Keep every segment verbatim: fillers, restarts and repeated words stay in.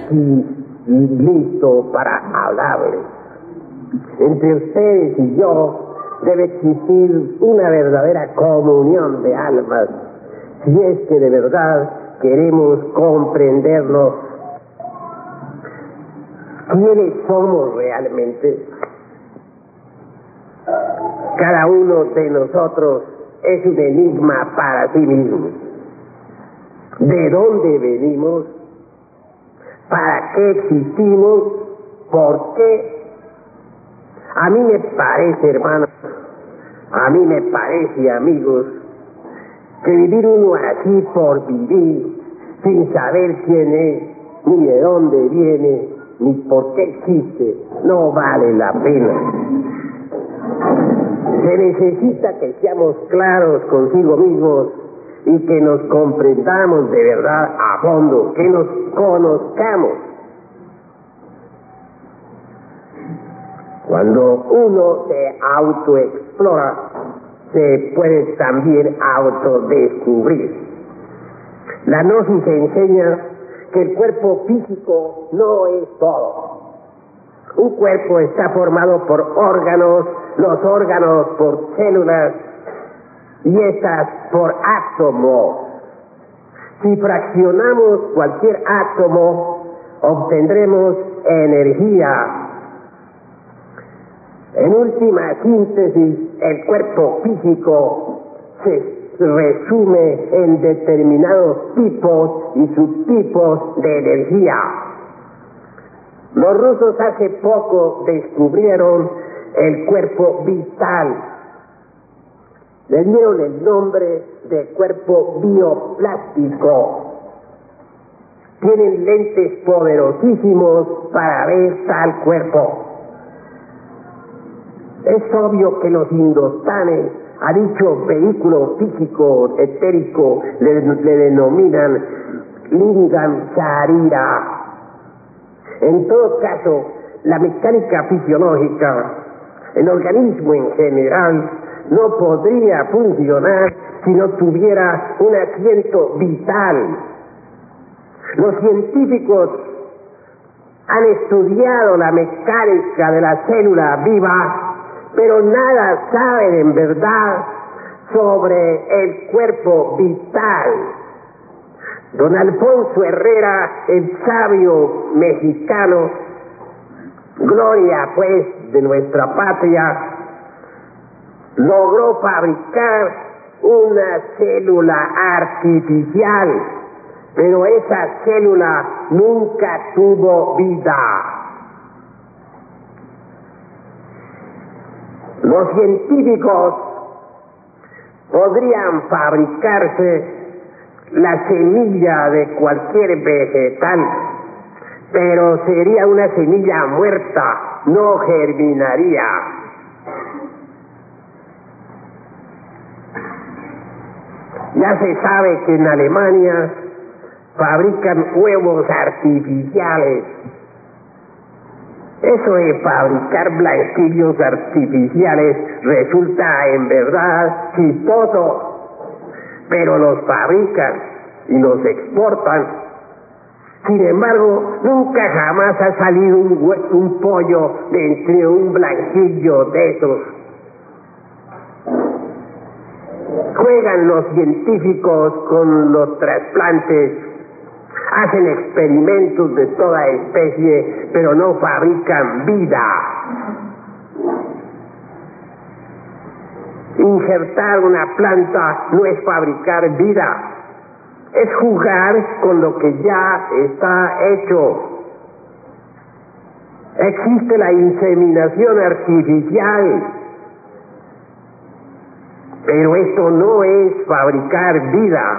aquí listo para hablarles. Entre ustedes y yo debe existir una verdadera comunión de almas, si es que de verdad queremos comprendernos. ¿Quiénes somos realmente? Cada uno de nosotros es un enigma para sí mismo. ¿De dónde venimos? ¿Para qué existimos? ¿Por qué? A mí me parece, hermanos, a mí me parece, amigos, que vivir uno así por vivir, sin saber quién es, ni de dónde viene, ni por qué existe, no vale la pena. Se necesita que seamos claros consigo mismos y que nos comprendamos de verdad a fondo, que nos conozcamos. Cuando uno se autoexplora, se puede también autodescubrir. La gnosis enseña que el cuerpo físico no es todo. Un cuerpo está formado por órganos, los órganos por células y estas por átomos. Si fraccionamos cualquier átomo, obtendremos energía. En última síntesis, el cuerpo físico se resume en determinados tipos y subtipos de energía. Los rusos hace poco descubrieron el cuerpo vital. Le dieron el nombre de cuerpo bioplástico. Tienen lentes poderosísimos para ver tal cuerpo. Es obvio que los indostanes a dicho vehículo físico etérico le, le denominan lingam sharira. En todo caso, la mecánica fisiológica, el organismo en general, no podría funcionar si no tuviera un asiento vital. Los científicos han estudiado la mecánica de la célula viva, pero nada saben en verdad sobre el cuerpo vital. Don Alfonso Herrera, el sabio mexicano, gloria pues de nuestra patria, logró fabricar una célula artificial, pero esa célula nunca tuvo vida. Los científicos podrían fabricarse la semilla de cualquier vegetal, pero sería una semilla muerta, no germinaría. Ya se sabe que en Alemania fabrican huevos artificiales. Eso de fabricar blanquillos artificiales resulta en verdad chistoso, pero los fabrican y los exportan. Sin embargo, nunca jamás ha salido un, hue- un pollo de entre un blanquillo de esos. Juegan los científicos con los trasplantes, hacen experimentos de toda especie, pero no fabrican vida. Injertar una planta no es fabricar vida, es jugar con lo que ya está hecho. Existe la inseminación artificial, pero esto no es fabricar vida.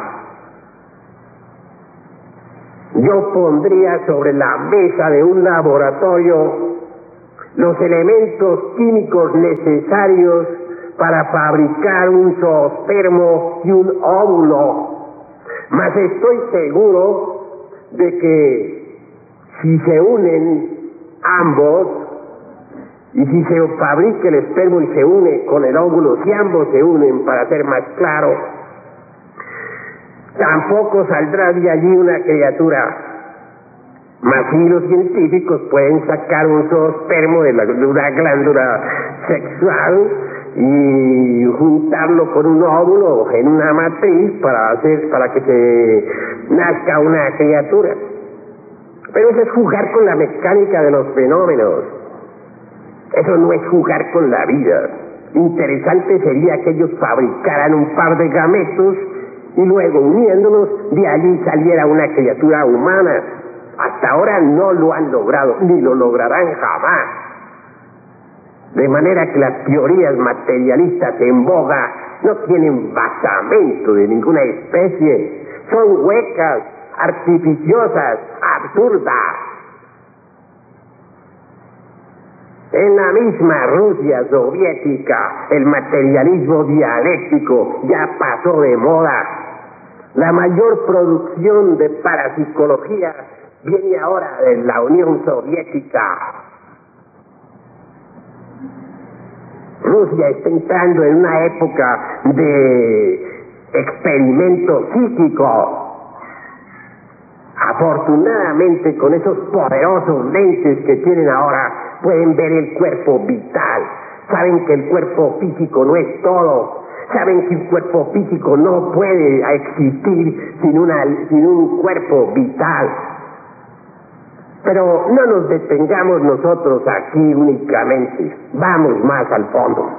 Yo pondría sobre la mesa de un laboratorio los elementos químicos necesarios para fabricar un zoospermo y un óvulo, mas estoy seguro de que si se unen ambos, y si se fabrica el espermo y se une con el óvulo, si ambos se unen, para ser más claro, tampoco saldrá de allí una criatura. Mas si los científicos pueden sacar un zoospermo de, la, de una glándula sexual y juntarlo con un óvulo en una matriz para hacer para que se nazca una criatura. Pero eso es jugar con la mecánica de los fenómenos. Eso no es jugar con la vida. Interesante sería que ellos fabricaran un par de gametos y luego, uniéndolos, de allí saliera una criatura humana. Hasta ahora no lo han logrado, ni lo lograrán jamás. De manera que las teorías materialistas en boga no tienen basamento de ninguna especie. Son huecas, artificiosas, absurdas. En la misma Rusia soviética, el materialismo dialéctico ya pasó de moda. La mayor producción de parapsicología viene ahora de la Unión Soviética. Rusia está entrando en una época de experimento psíquico. Afortunadamente, con esos poderosos lentes que tienen ahora, pueden ver el cuerpo vital. Saben que el cuerpo físico no es todo. Saben que el cuerpo físico no puede existir sin, una, sin un cuerpo vital. Pero no nos detengamos nosotros aquí únicamente. Vamos más al fondo.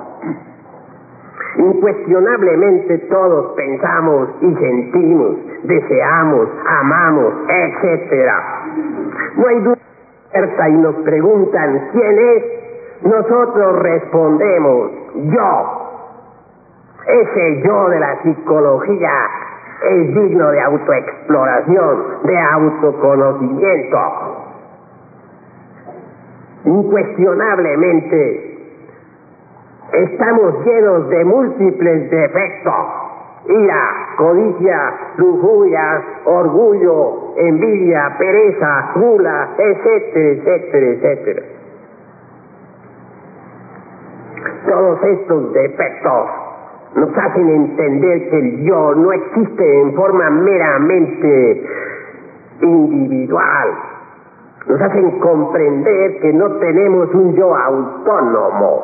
Incuestionablemente todos pensamos y sentimos, deseamos, amamos, etcétera. No hay duda cierta y nos preguntan ¿quién es? Nosotros respondemos yo. Ese yo de la psicología es digno de autoexploración, de autoconocimiento. Incuestionablemente estamos llenos de múltiples defectos: ira, codicia, lujuria, orgullo, envidia, pereza, gula, etcétera, etcétera, etcétera. Todos estos defectos nos hacen entender que el yo no existe en forma meramente individual. Nos hacen comprender que no tenemos un yo autónomo.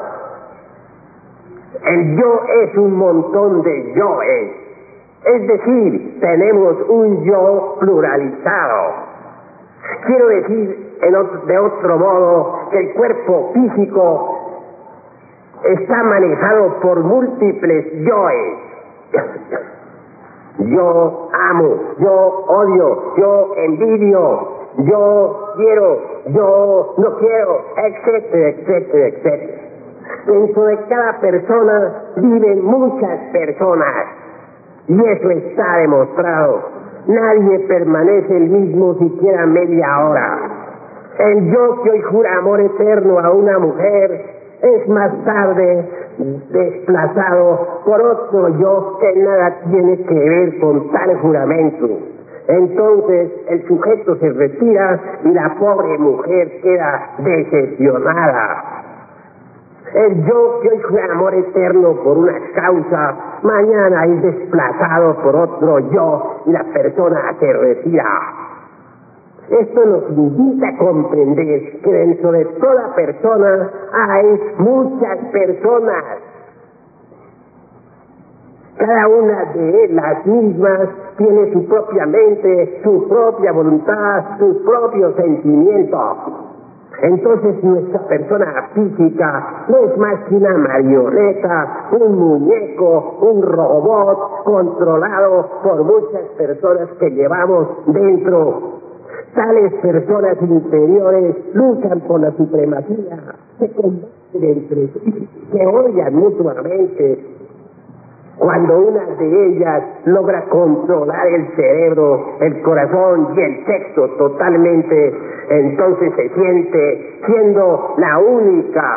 El yo es un montón de yoes. Es decir, tenemos un yo pluralizado. Quiero decir en otro, de otro modo que el cuerpo físico está manejado por múltiples yoes. Yo amo, yo odio, yo envidio, yo quiero, yo no quiero, etcétera, etcétera, etcétera. Dentro de cada persona viven muchas personas y eso está demostrado. Nadie permanece el mismo siquiera media hora. El yo que hoy jura amor eterno a una mujer es más tarde desplazado por otro yo que nada tiene que ver con tal juramento. Entonces el sujeto se retira y la pobre mujer queda decepcionada. El yo que hoy jura amor eterno por una causa, mañana es desplazado por otro yo y la persona se retira. Esto nos invita a comprender que dentro de toda persona hay muchas personas. Cada una de las mismas tiene su propia mente, su propia voluntad, sus propios sentimientos. Entonces nuestra persona física no es más que una marioneta, un muñeco, un robot controlado por muchas personas que llevamos dentro. Tales personas interiores luchan por la supremacía, se combaten entre sí, se odian mutuamente. Cuando una de ellas logra controlar el cerebro, el corazón y el sexo totalmente, entonces se siente siendo la única.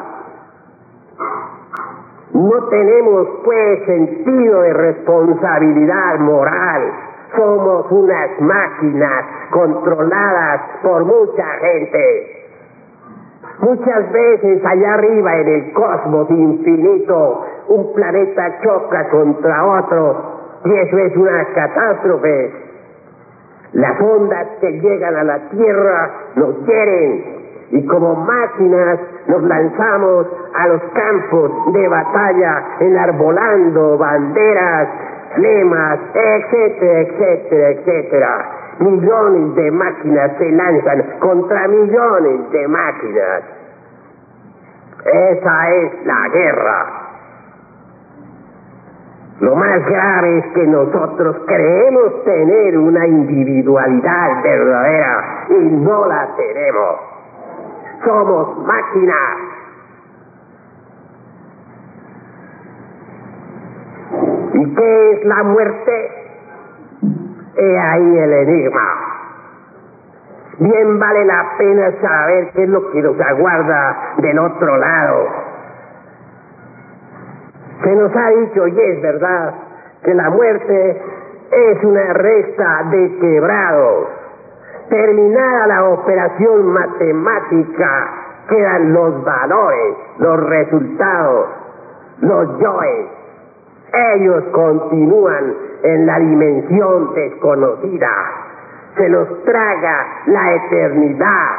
No tenemos pues sentido de responsabilidad moral. Somos unas máquinas controladas por mucha gente. Muchas veces allá arriba en el cosmos infinito, un planeta choca contra otro y eso es una catástrofe. Las ondas que llegan a la tierra nos hieren y como máquinas nos lanzamos a los campos de batalla enarbolando banderas, lemas, etcétera, etcétera, etcétera. Millones de máquinas se lanzan contra millones de máquinas. Esa es la guerra. Lo más grave es que nosotros creemos tener una individualidad verdadera y no la tenemos. Somos máquinas. ¿Y qué es la muerte? He ahí el enigma. Bien vale la pena saber qué es lo que nos aguarda del otro lado. Se nos ha dicho, y es verdad, que la muerte es una resta de quebrados. Terminada la operación matemática, quedan los valores, los resultados, los yoes. Ellos continúan en la dimensión desconocida. Se los traga la eternidad.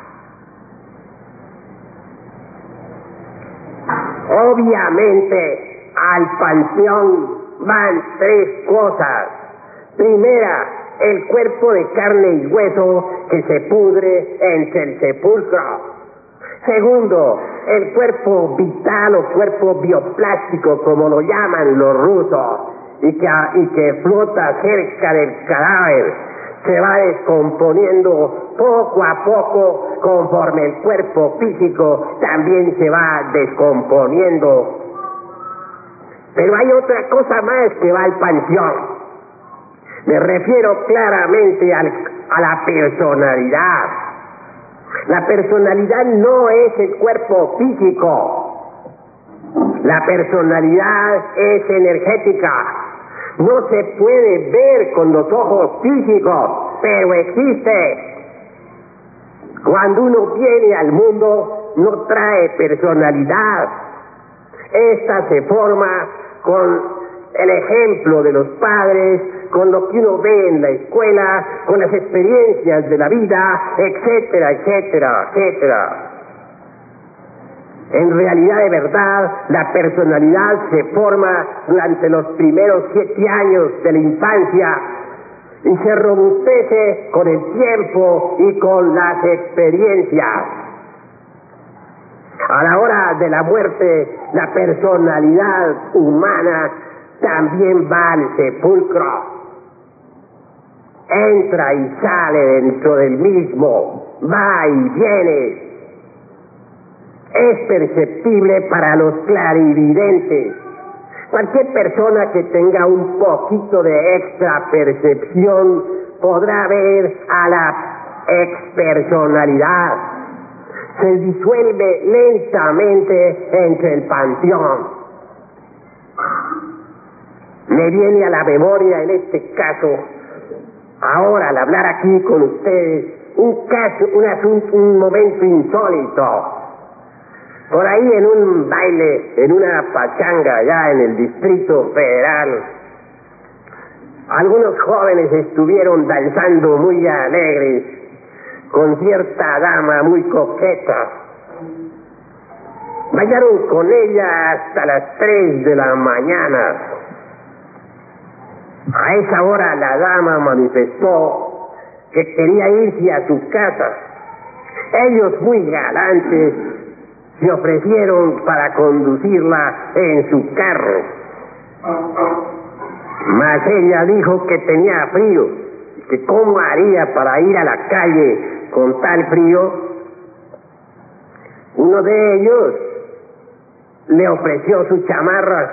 Obviamente, al panteón van tres cosas. Primera, el cuerpo de carne y hueso que se pudre en el sepulcro. Segundo, el cuerpo vital o cuerpo bioplástico, como lo llaman los rusos, y que, y que flota cerca del cadáver, se va descomponiendo poco a poco conforme el cuerpo físico también se va descomponiendo. Pero hay otra cosa más que va al panteón. Me refiero claramente al, a la personalidad. La personalidad no es el cuerpo físico. La personalidad es energética. No se puede ver con los ojos físicos, pero existe. Cuando uno viene al mundo, no trae personalidad. Esta se forma con el ejemplo de los padres, con lo que uno ve en la escuela, con las experiencias de la vida, etcétera, etcétera, etcétera. En realidad, de verdad, la personalidad se forma durante los primeros siete años de la infancia y se robustece con el tiempo y con las experiencias. A la hora de la muerte, la personalidad humana también va al sepulcro. Entra y sale dentro del mismo, va y viene. Es perceptible para los clarividentes. Cualquier persona que tenga un poquito de extra percepción podrá ver a la expersonalidad. Se disuelve lentamente entre el panteón. Me viene a la memoria en este caso, ahora al hablar aquí con ustedes, un caso, un asunto, un momento insólito. Por ahí en un baile, en una pachanga allá en el Distrito Federal, algunos jóvenes estuvieron danzando muy alegres con cierta dama muy coqueta. Bailaron con ella hasta las tres de la mañana. A esa hora la dama manifestó que quería irse a su casa. Ellos, muy galantes, se ofrecieron para conducirla en su carro. Mas ella dijo que tenía frío, que cómo haría para ir a la calle con tal frío. Uno de ellos le ofreció su chamarra.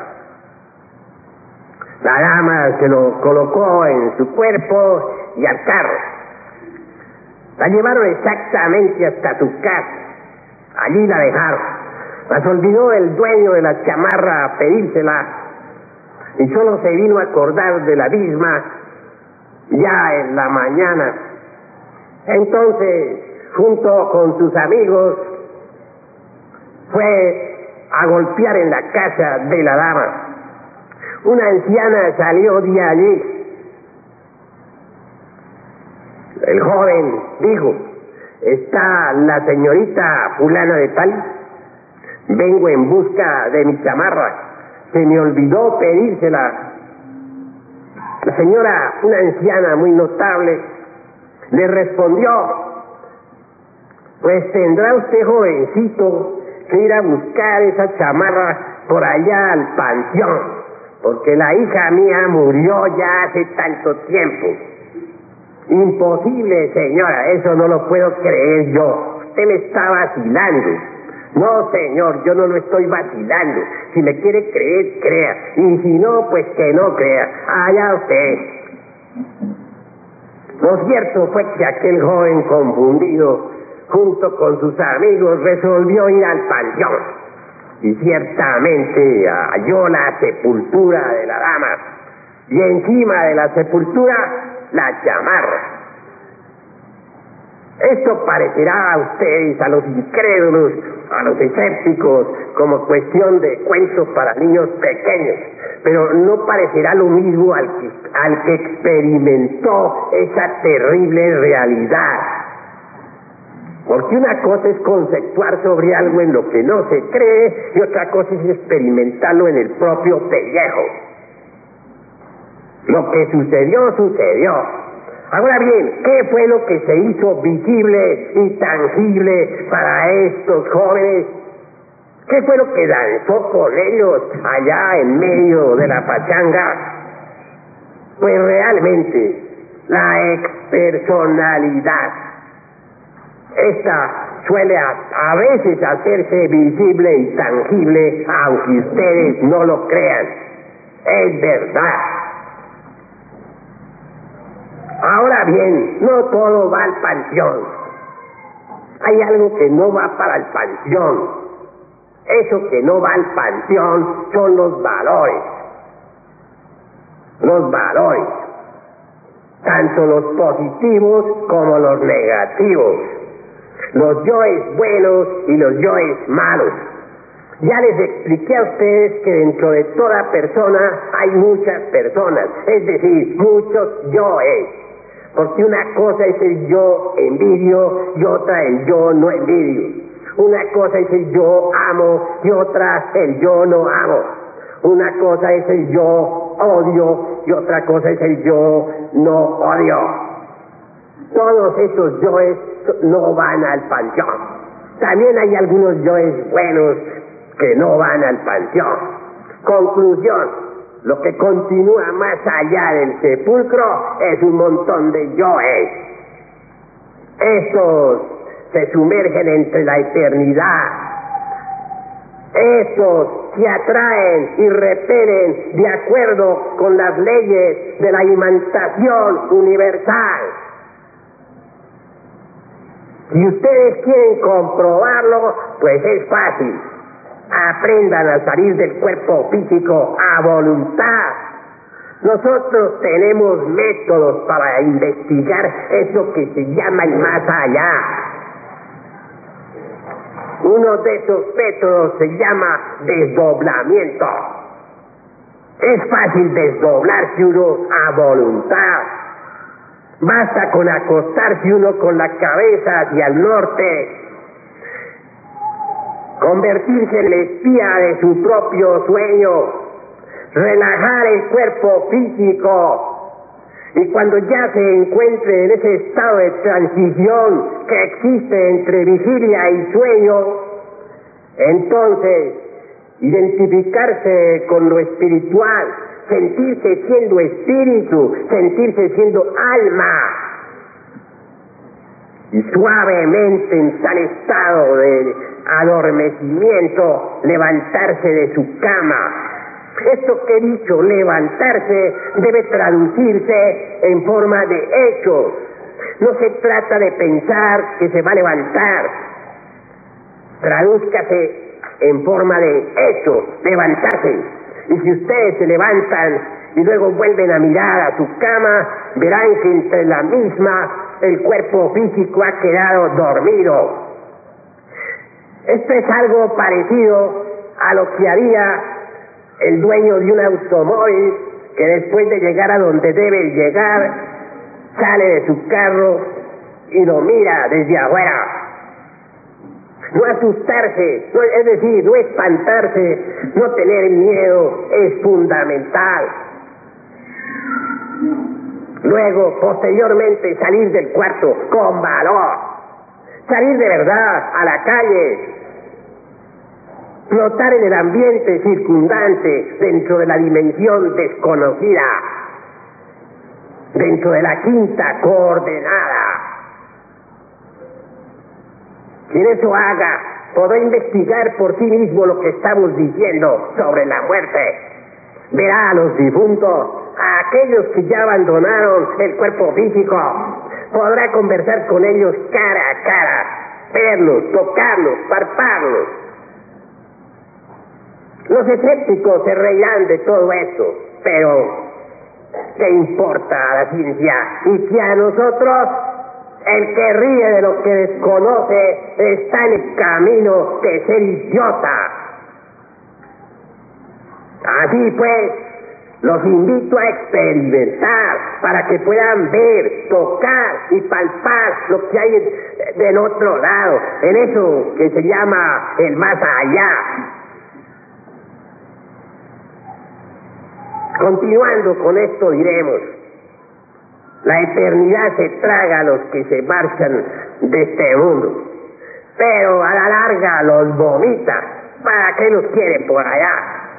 La dama se lo colocó en su cuerpo y al carro. La llevaron exactamente hasta su casa. Allí la dejaron. Mas olvidó el dueño de la chamarra a pedírsela y solo se vino a acordar de la misma ya en la mañana. Entonces, junto con sus amigos, fue a golpear en la casa de la dama. Una anciana salió de allí El joven dijo: ¿está la señorita fulana de tal? Vengo en busca de mi chamarra, se me olvidó pedírsela. La señora, una anciana muy notable, le respondió: pues tendrá usted, jovencito, que ir a buscar esa chamarra por allá al panteón, porque la hija mía murió ya hace tanto tiempo. Imposible, señora, eso no lo puedo creer yo. Usted me está vacilando. No, señor, yo no lo estoy vacilando. Si me quiere creer, crea. Y si no, pues que no crea. Allá usted. Lo cierto fue que aquel joven confundido, junto con sus amigos, resolvió ir al panteón. Y ciertamente halló la sepultura de la dama. Y encima de la sepultura, la chamarra. Esto parecerá a ustedes, a los incrédulos, a los escépticos, como cuestión de cuentos para niños pequeños, pero no parecerá lo mismo al que, al que experimentó esa terrible realidad. Porque una cosa es conceptuar sobre algo en lo que no se cree y otra cosa es experimentarlo en el propio pellejo. Lo que sucedió, sucedió. Ahora bien, ¿qué fue lo que se hizo visible y tangible para estos jóvenes? ¿Qué fue lo que danzó con ellos allá en medio de la pachanga? Pues realmente la expersonalidad. Esta suele a, a veces hacerse visible y tangible, aunque ustedes no lo crean. Es verdad. Ahora bien, no todo va al panteón. Hay algo que no va para el panteón. Eso que no va al panteón son los valores. Los valores. Tanto los positivos como los negativos. Los yoes buenos y los yoes malos. Ya les expliqué a ustedes que dentro de toda persona hay muchas personas, es decir, muchos yoes. Porque una cosa es el yo envidio y otra el yo no envidio. Una cosa es el yo amo y otra el yo no amo. Una cosa es el yo odio y otra cosa es el yo no odio. Todos esos yoes no van al panteón. También hay algunos yoes buenos que no van al panteón. Conclusión. Lo que continúa más allá del sepulcro es un montón de yoes. Estos se sumergen entre la eternidad. Estos se atraen y repelen de acuerdo con las leyes de la imantación universal. Si ustedes quieren comprobarlo, pues es fácil. Aprendan a salir del cuerpo físico a voluntad. Nosotros tenemos métodos para investigar eso que se llama el más allá. Uno de esos métodos se llama desdoblamiento. Es fácil desdoblarse uno a voluntad. Basta con acostarse uno con la cabeza hacia el norte, convertirse en el espía de su propio sueño, relajar el cuerpo físico, y cuando ya se encuentre en ese estado de transición que existe entre vigilia y sueño, entonces identificarse con lo espiritual, sentirse siendo espíritu, sentirse siendo alma, y suavemente en tal estado de adormecimiento levantarse de su cama. Esto que he dicho, levantarse, debe traducirse en forma de hechos. No se trata de pensar que se va a levantar. Tradúzcase en forma de hechos, levantarse. Y si ustedes se levantan y luego vuelven a mirar a su cama, verán que entre la misma el cuerpo físico ha quedado dormido. Esto es algo parecido a lo que haría el dueño de un automóvil que después de llegar a donde debe llegar, sale de su carro, y lo mira desde afuera. No asustarse, no, es decir, no espantarse, no tener miedo es fundamental. Luego, posteriormente, salir del cuarto con valor, salir de verdad a la calle, flotar en el ambiente circundante dentro de la dimensión desconocida, dentro de la quinta coordenada. Quien eso haga podrá investigar por sí mismo lo que estamos diciendo sobre la muerte. Verá a los difuntos, a aquellos que ya abandonaron el cuerpo físico. Podrá conversar con ellos cara a cara, verlos, tocarlos, palparlos. Los escépticos se reirán de todo esto, pero ¿qué importa a la ciencia? Y si a nosotros, el que ríe de lo que desconoce está en el camino de ser idiota. Así pues, los invito a experimentar para que puedan ver, tocar y palpar lo que hay del otro lado, en eso que se llama el más allá. Continuando con esto diremos: la eternidad se traga a los que se marchan de este mundo, pero a la larga los vomita. ¿Para qué los quiere por allá?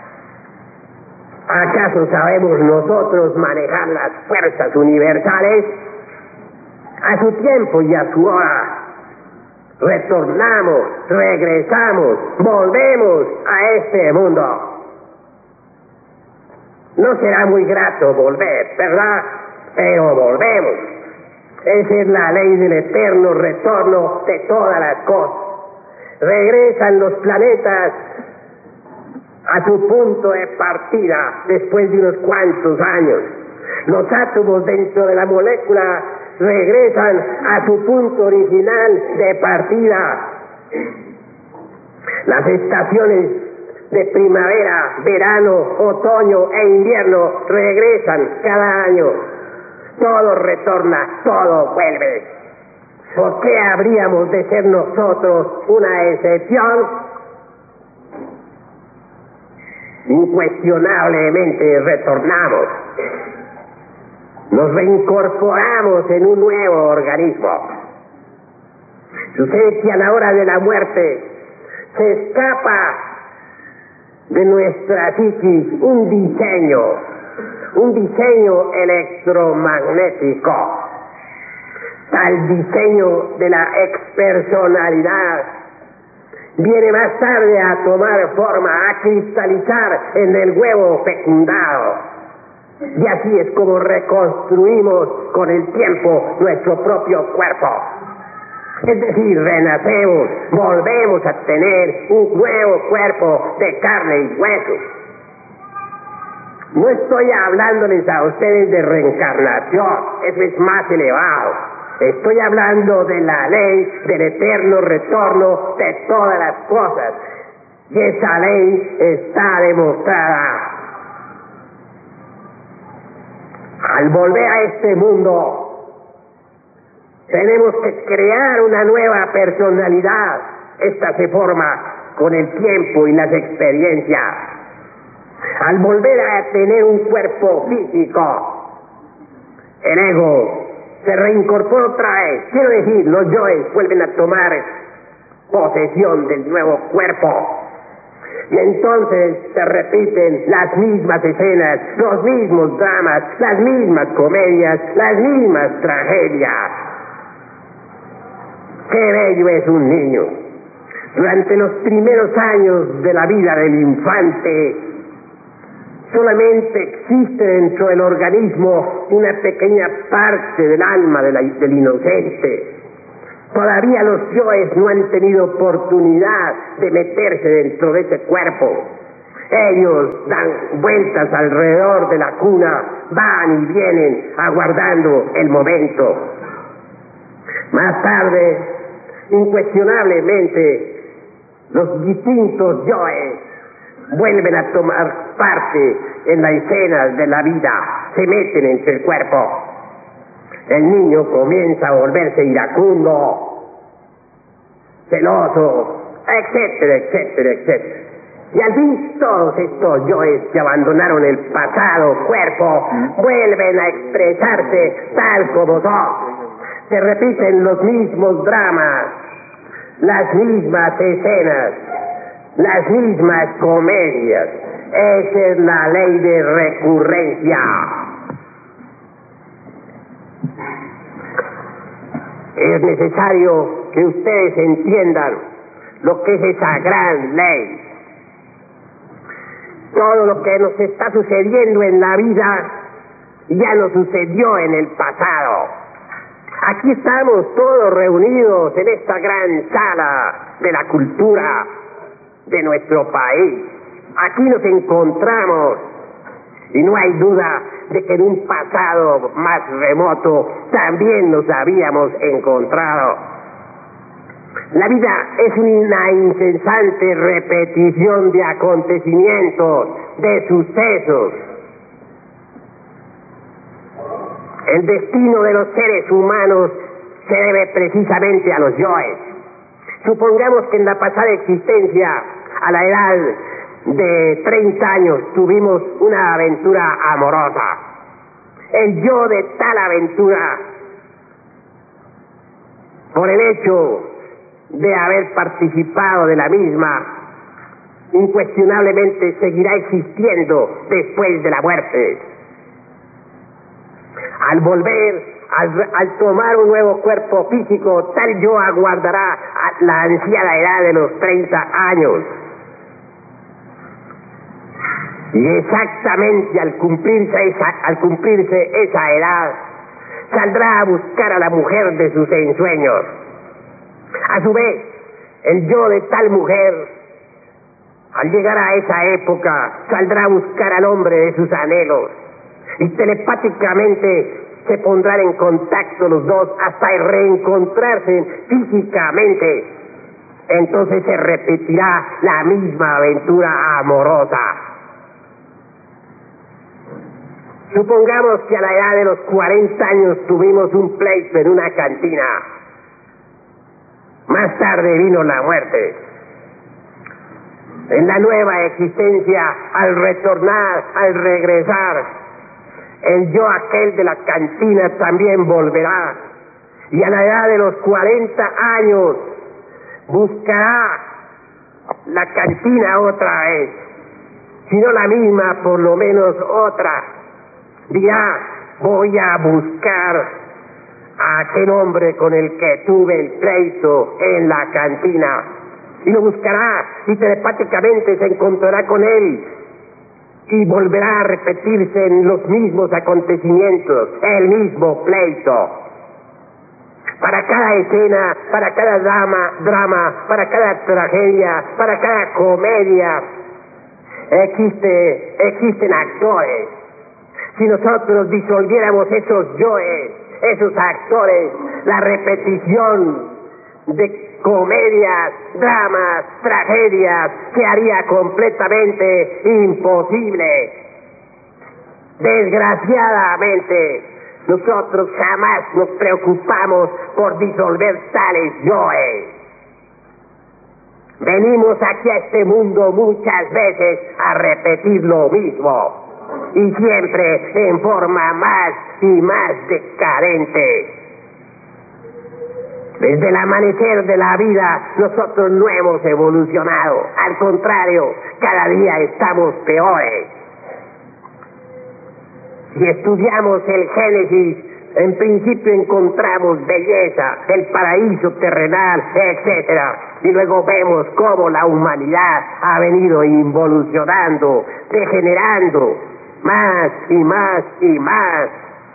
¿Acaso sabemos nosotros manejar las fuerzas universales? A su tiempo y a su hora retornamos, regresamos, volvemos a este mundo. No será muy grato volver, ¿verdad? Pero volvemos. Esa es la ley del eterno retorno de todas las cosas. Regresan los planetas a su punto de partida después de unos cuantos años. Los átomos dentro de la molécula regresan a su punto original de partida. Las estaciones de primavera, verano, otoño e invierno regresan cada año. Todo retorna, todo vuelve. ¿Por qué habríamos de ser nosotros una excepción? Incuestionablemente retornamos. Nos reincorporamos en un nuevo organismo. Sucede que a la hora de la muerte se escapa de nuestra psiquis un diseño, un diseño electromagnético. Tal diseño de la expersonalidad viene más tarde a tomar forma, a cristalizar en el huevo fecundado. Y así es como reconstruimos con el tiempo nuestro propio cuerpo. Es decir, renacemos, volvemos a tener un nuevo cuerpo de carne y hueso. No estoy hablándoles a ustedes de reencarnación, eso es más elevado. Estoy hablando de la ley del eterno retorno de todas las cosas. Y esa ley está demostrada. Al volver a este mundo, tenemos que crear una nueva personalidad. Esta se forma con el tiempo y las experiencias. Al volver a tener un cuerpo físico, el ego se reincorpora otra vez. Quiero decir, los yoes vuelven a tomar posesión del nuevo cuerpo. Y entonces se repiten las mismas escenas, los mismos dramas, las mismas comedias, las mismas tragedias. ¡Qué bello es un niño! Durante los primeros años de la vida del infante, solamente existe dentro del organismo una pequeña parte del alma de la, del inocente. Todavía los yoes no han tenido oportunidad de meterse dentro de ese cuerpo. Ellos dan vueltas alrededor de la cuna, van y vienen aguardando el momento. Más tarde, incuestionablemente, los distintos yoes vuelven a tomar parte en la escena de la vida, se meten entre el cuerpo. el niño comienza a volverse iracundo, celoso, etcétera, etcétera, etcétera. Y al fin todos estos yoes que abandonaron el pasado cuerpo vuelven a expresarse tal como son. Se repiten los mismos dramas, las mismas escenas, las mismas comedias. Esa es la ley de recurrencia. Es necesario que ustedes entiendan lo que es esa gran ley. Todo lo que nos está sucediendo en la vida ya nos sucedió en el pasado. Aquí estamos todos reunidos en esta gran sala de la cultura de nuestro país. Aquí nos encontramos y no hay duda de que en un pasado más remoto también nos habíamos encontrado. La vida es una incesante repetición de acontecimientos, de sucesos. El destino de los seres humanos se debe precisamente a los yoes. Supongamos que en la pasada existencia, a la edad de treinta años, tuvimos una aventura amorosa. El yo de tal aventura, por el hecho de haber participado de la misma, incuestionablemente seguirá existiendo después de la muerte. Al volver, al, al tomar un nuevo cuerpo físico, tal yo aguardará a la anciana edad de los treinta años. Y exactamente al cumplirse esa, al cumplirse esa edad, saldrá a buscar a la mujer de sus ensueños. A su vez, el yo de tal mujer, al llegar a esa época, saldrá a buscar al hombre de sus anhelos. Y telepáticamente se pondrán en contacto los dos hasta reencontrarse físicamente. Entonces se repetirá la misma aventura amorosa. Supongamos que a la edad de los cuarenta años tuvimos un pleito en una cantina. Más tarde vino la muerte. En la nueva existencia, al retornar, al regresar, el yo aquel de la cantina también volverá. Y a la edad de los cuarenta años buscará la cantina otra vez. Si no la misma, por lo menos otra. Dirá, voy a buscar a aquel hombre con el que tuve el pleito en la cantina. Y lo buscará y telepáticamente se encontrará con él. Y volverá a repetirse en los mismos acontecimientos, el mismo pleito. Para cada escena, para cada drama, drama, para cada tragedia, para cada comedia, existe, existen actores. Si nosotros disolviéramos esos yoes, esos actores, la repetición de comedias, dramas, tragedias, se haría completamente imposible. Desgraciadamente, nosotros jamás nos preocupamos por disolver tales yoes. Venimos aquí a este mundo muchas veces a repetir lo mismo, y siempre en forma más y más decadente. Desde el amanecer de la vida, nosotros no hemos evolucionado. Al contrario, cada día estamos peores. Si estudiamos el Génesis, en principio encontramos belleza, el paraíso terrenal, etcétera. Y luego vemos cómo la humanidad ha venido involucionando, degenerando, más y más y más.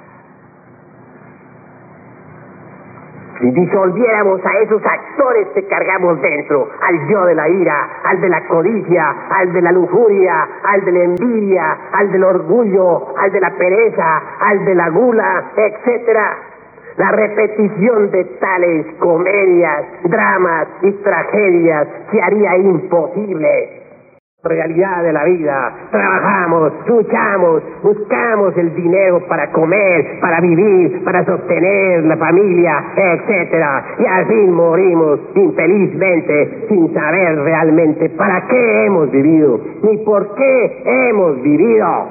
Si disolviéramos a esos actores que cargamos dentro, al yo de la ira, al de la codicia, al de la lujuria, al de la envidia, al del orgullo, al de la pereza, al de la gula, etcétera, la repetición de tales comedias, dramas y tragedias se haría imposible. realidad de la vida. Trabajamos, luchamos, buscamos el dinero para comer, para vivir, para sostener la familia, etcétera. Y al fin morimos infelizmente sin saber realmente para qué hemos vivido, ni por qué hemos vivido.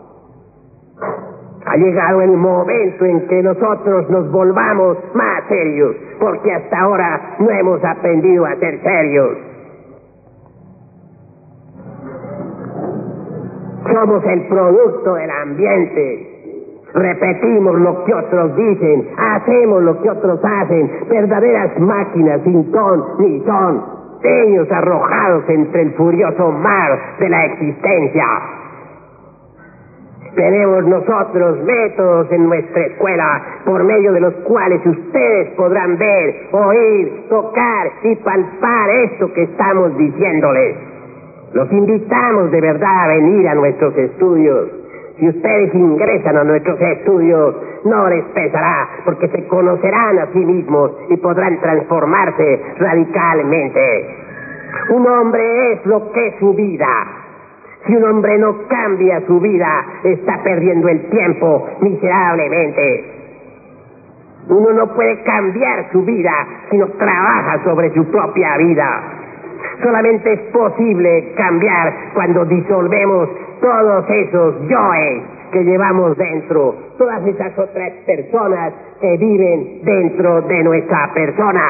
Ha llegado el momento en que nosotros nos volvamos más serios, porque hasta ahora no hemos aprendido a ser serios. Somos el producto del ambiente. Repetimos lo que otros dicen, hacemos lo que otros hacen, verdaderas máquinas sin ton ni son, niños arrojados entre el furioso mar de la existencia. Tenemos nosotros métodos en nuestra escuela por medio de los cuales ustedes podrán ver, oír, tocar y palpar esto que estamos diciéndoles. Los invitamos de verdad a venir a nuestros estudios. Si ustedes ingresan a nuestros estudios, no les pesará, porque se conocerán a sí mismos y podrán transformarse radicalmente. Un hombre es lo que es su vida. Si un hombre no cambia su vida, está perdiendo el tiempo miserablemente. Uno no puede cambiar su vida si no trabaja sobre su propia vida. Solamente es posible cambiar cuando disolvemos todos esos yoes que llevamos dentro, todas esas otras personas que viven dentro de nuestra persona.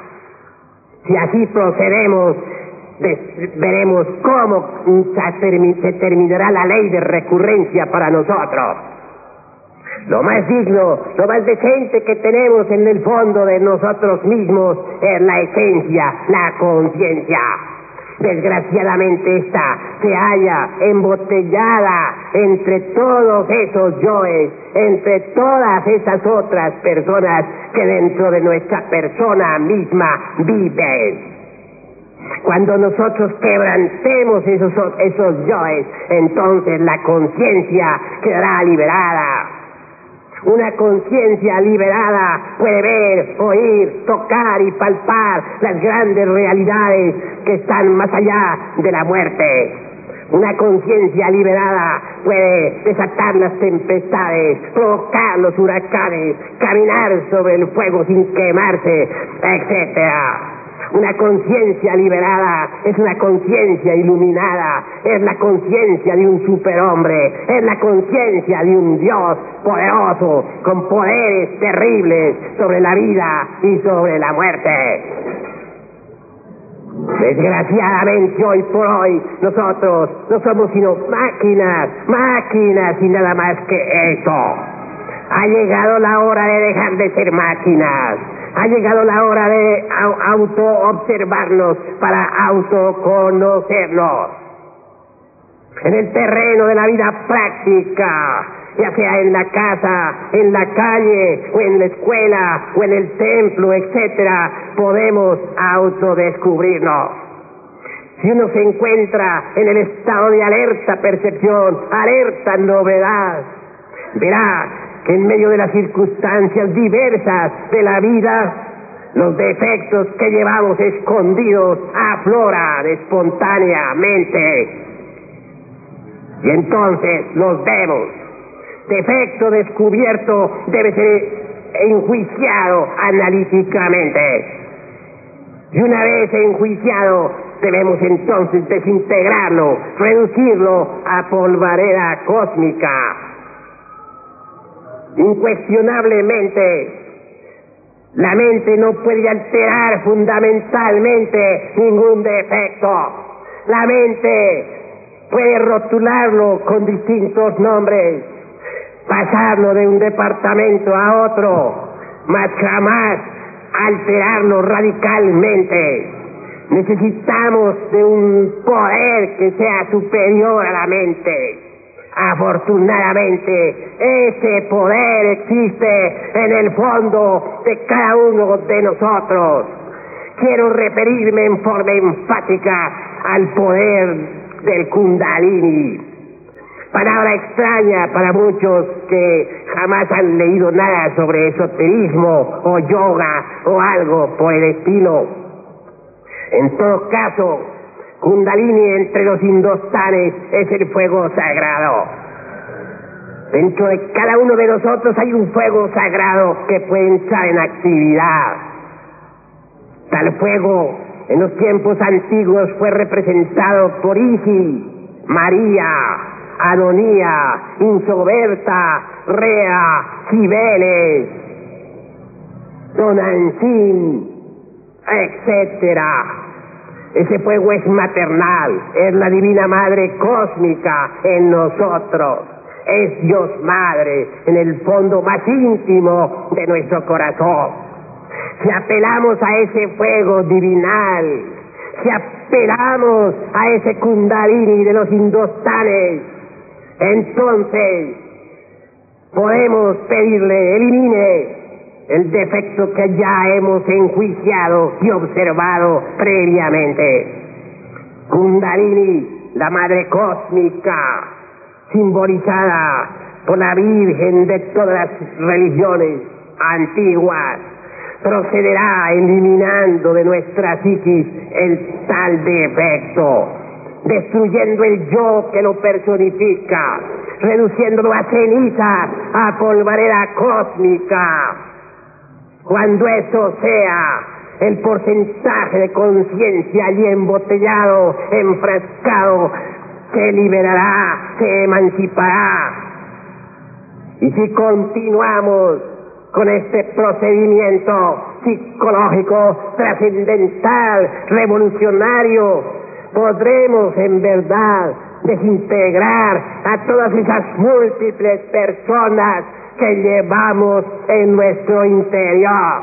Si así procedemos, veremos cómo se terminará la ley de recurrencia para nosotros. Lo más digno, lo más decente que tenemos en el fondo de nosotros mismos es la esencia, la conciencia. Desgraciadamente esta se halla embotellada entre todos esos yoes, entre todas esas otras personas que dentro de nuestra persona misma viven. Cuando nosotros quebrantemos esos, esos yoes, entonces la conciencia quedará liberada. Una conciencia liberada puede ver, oír, tocar y palpar las grandes realidades que están más allá de la muerte. Una conciencia liberada puede desatar las tempestades, provocar los huracanes, caminar sobre el fuego sin quemarse, etcétera. Una conciencia liberada es una conciencia iluminada, es la conciencia de un superhombre, es la conciencia de un Dios poderoso, con poderes terribles sobre la vida y sobre la muerte. Desgraciadamente hoy por hoy nosotros no somos sino máquinas, máquinas y nada más que eso. Ha llegado la hora de dejar de ser máquinas. Ha llegado la hora de auto-observarnos para autoconocernos. En el terreno de la vida práctica, ya sea en la casa, en la calle, o en la escuela, o en el templo, etcétera, podemos autodescubrirnos. Si uno se encuentra en el estado de alerta percepción, alerta novedad, verá que en medio de las circunstancias diversas de la vida, los defectos que llevamos escondidos afloran espontáneamente. Y entonces los vemos. Defecto descubierto debe ser enjuiciado analíticamente. Y una vez enjuiciado, debemos entonces desintegrarlo, reducirlo a polvareda cósmica. Incuestionablemente, la mente no puede alterar fundamentalmente ningún defecto. La mente puede rotularlo con distintos nombres, pasarlo de un departamento a otro, mas jamás alterarlo radicalmente. Necesitamos de un poder que sea superior a la mente. Afortunadamente, ese poder existe en el fondo de cada uno de nosotros. Quiero referirme en forma enfática al poder del Kundalini. Palabra extraña para muchos que jamás han leído nada sobre esoterismo o yoga o algo por el estilo. En todo caso, Kundalini entre los hindustanes es el fuego sagrado. Dentro de cada uno de nosotros hay un fuego sagrado que puede entrar en actividad. Tal fuego en los tiempos antiguos fue representado por Isis, María, Adonía, Insoberta, Rea, Cibeles, Tonantzin, etcétera. Ese fuego es maternal, es la divina madre cósmica en nosotros, es Dios Madre en el fondo más íntimo de nuestro corazón. Si apelamos a ese fuego divinal, si apelamos a ese Kundalini de los hindustanes, entonces podemos pedirle elimine el defecto que ya hemos enjuiciado y observado previamente. Kundalini, la madre cósmica, simbolizada por la Virgen de todas las religiones antiguas, procederá eliminando de nuestra psiquis el tal defecto, destruyendo el yo que lo personifica, reduciéndolo a ceniza, a polvareda cósmica. Cuando eso sea, el porcentaje de conciencia allí embotellado, enfrascado, se liberará, se emancipará. Y si continuamos con este procedimiento psicológico trascendental, revolucionario, podremos en verdad desintegrar a todas esas múltiples personas que llevamos en nuestro interior.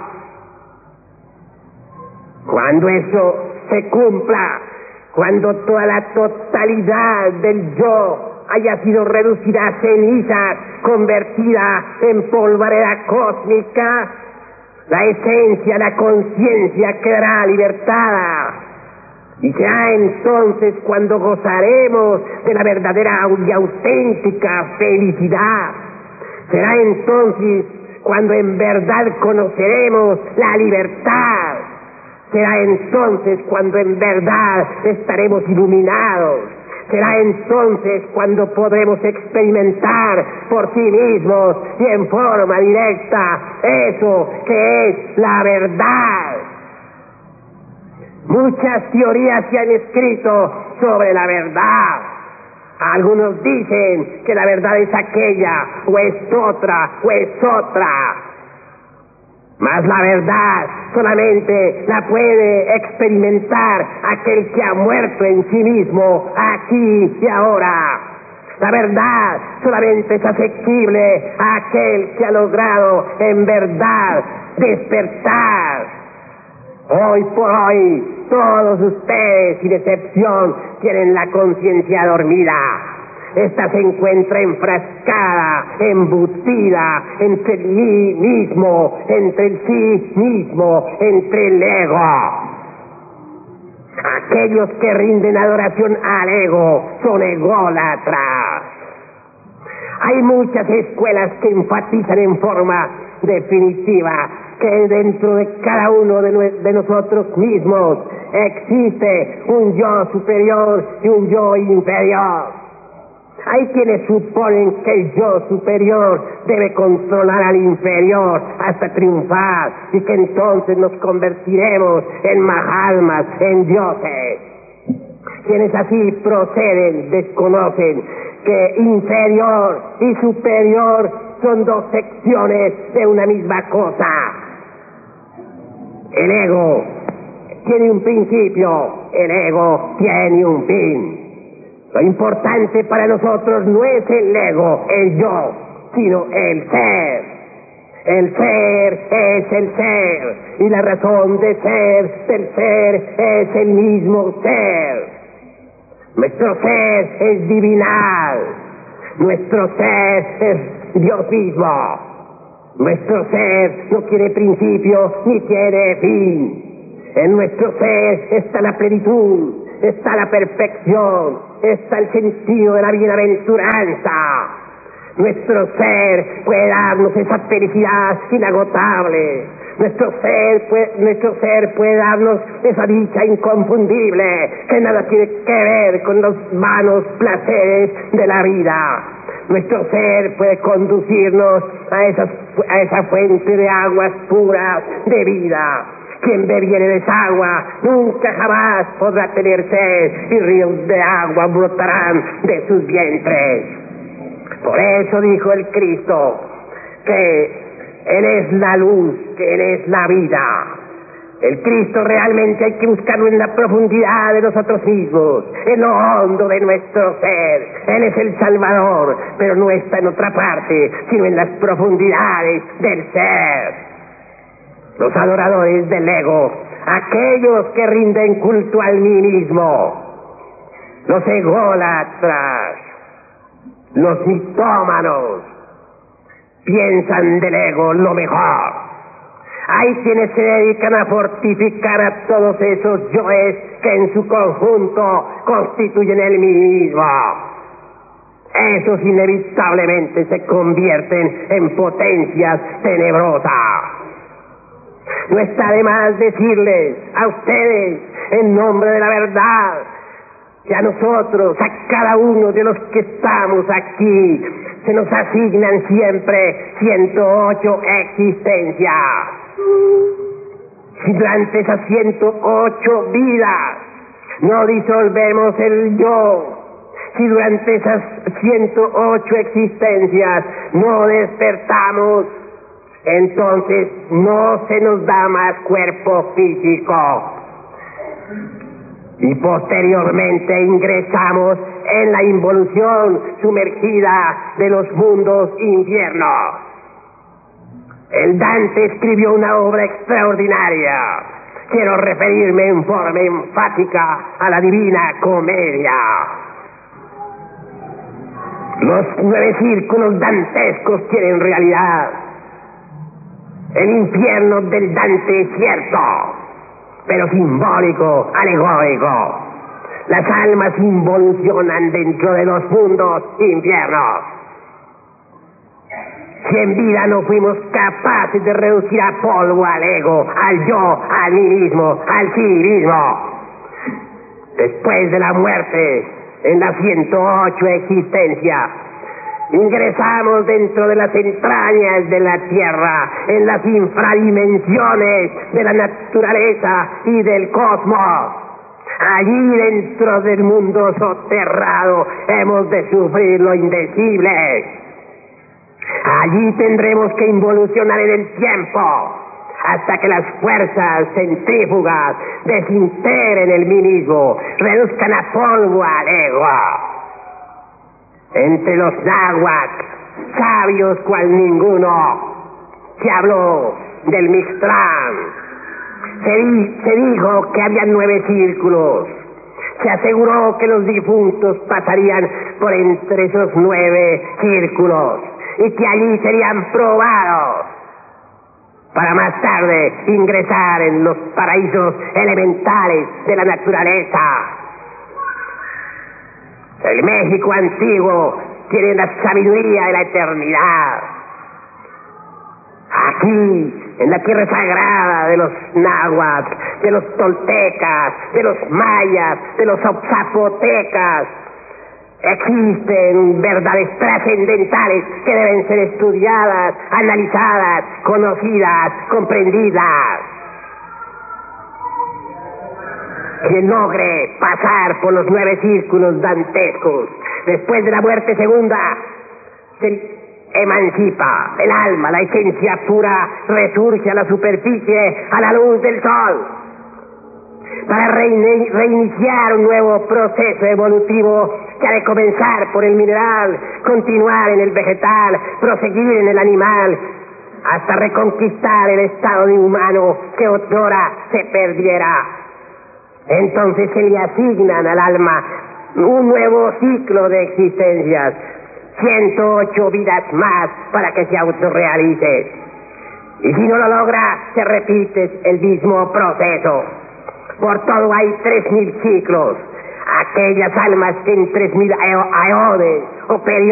Cuando eso se cumpla, cuando toda la totalidad del yo haya sido reducida a cenizas, convertida en polvareda cósmica, la esencia, la conciencia quedará libertada. Y será entonces cuando gozaremos de la verdadera y auténtica felicidad. Será entonces cuando en verdad conoceremos la libertad. Será entonces cuando en verdad estaremos iluminados. Será entonces cuando podremos experimentar por sí mismos y en forma directa eso que es la verdad. Muchas teorías se han escrito sobre la verdad. Algunos dicen que la verdad es aquella, o es otra, o es otra. Mas la verdad solamente la puede experimentar aquel que ha muerto en sí mismo, aquí y ahora. La verdad solamente es asequible a aquel que ha logrado en verdad despertar. Hoy por hoy, todos ustedes, sin excepción, tienen la conciencia dormida. Esta se encuentra enfrascada, embutida entre el mí mismo, entre el sí mismo, entre el ego. Aquellos que rinden adoración al ego son ególatras. Hay muchas escuelas que enfatizan en forma definitiva que dentro de cada uno de, de nosotros mismos existe un yo superior y un yo inferior. Hay quienes suponen que el yo superior debe controlar al inferior hasta triunfar y que entonces nos convertiremos en mahatmas, en dioses. Quienes así proceden desconocen que inferior y superior son dos secciones de una misma cosa. El ego tiene un principio, el ego tiene un fin. Lo importante para nosotros no es el ego, el yo, sino el ser. El ser es el ser, y la razón de ser del ser es el mismo ser. Nuestro ser es divinal, nuestro ser es Dios mismo. Nuestro ser no tiene principio ni tiene fin. En nuestro ser está la plenitud, está la perfección, está el sentido de la bienaventuranza. Nuestro ser puede darnos esa felicidad inagotable. Nuestro ser, puede, nuestro ser puede darnos esa dicha inconfundible que nada tiene que ver con los vanos placeres de la vida. Nuestro ser puede conducirnos a, esas, a esa fuente de aguas puras de vida. Quien bebiere de esa agua nunca jamás podrá tener sed, y ríos de agua brotarán de sus vientres. Por eso dijo el Cristo que Él es la luz, que Él es la vida. El Cristo realmente hay que buscarlo en la profundidad de nosotros mismos, en lo hondo de nuestro ser. Él es el Salvador, pero no está en otra parte, sino en las profundidades del ser. Los adoradores del ego, aquellos que rinden culto al mí mismo, los ególatras, los mitómanos, piensan del ego lo mejor. Hay quienes se dedican a fortificar a todos esos yoes que en su conjunto constituyen el mí mismo. Esos inevitablemente se convierten en potencias tenebrosas. No está de más decirles a ustedes, en nombre de la verdad, que a nosotros, a cada uno de los que estamos aquí, se nos asignan siempre ciento ocho existencias. Si durante esas ciento ocho vidas no disolvemos el yo, si durante esas ciento ocho existencias no despertamos, entonces no se nos da más cuerpo físico. Y posteriormente ingresamos en la involución sumergida de los mundos infiernos. El Dante escribió una obra extraordinaria. Quiero referirme en forma enfática a la Divina Comedia. Los nueve círculos dantescos tienen realidad. El infierno del Dante es cierto, pero simbólico, alegórico. Las almas involucionan dentro de los mundos infiernos. Si en vida no fuimos capaces de reducir a polvo al ego, al yo, al mí mismo, al sí mismo, después de la muerte, en la ciento ocho existencia, ingresamos dentro de las entrañas de la tierra, en las infradimensiones de la naturaleza y del cosmos. Allí dentro del mundo soterrado hemos de sufrir lo indecible. Allí tendremos que involucionar en el tiempo hasta que las fuerzas centrífugas desintegren el mí mismo, reduzcan a polvo al ego. Entre los náhuatl, sabios cual ninguno, se habló del Mictlán. Se, di, se dijo que había nueve círculos. Se aseguró que los difuntos pasarían por entre esos nueve círculos y que allí serían probados para más tarde ingresar en los paraísos elementales de la naturaleza. El México antiguo tiene la sabiduría de la eternidad. Aquí, en la tierra sagrada de los náhuatl, de los toltecas, de los mayas, de los zapotecas, existen verdades trascendentales que deben ser estudiadas, analizadas, conocidas, comprendidas. Quien logre pasar por los nueve círculos dantescos después de la muerte segunda se emancipa. El alma, la esencia pura, resurge a la superficie, a la luz del sol, para reine reiniciar un nuevo proceso evolutivo que ha de comenzar por el mineral, continuar en el vegetal, proseguir en el animal, hasta reconquistar el estado de humano que otrora se perdiera. Entonces se le asignan al alma un nuevo ciclo de existencias, ciento ocho vidas más para que se autorrealice. Y si no lo logra, se repite el mismo proceso. Por todo hay tres mil ciclos. Aquellas almas que en tres mil aeones o periodos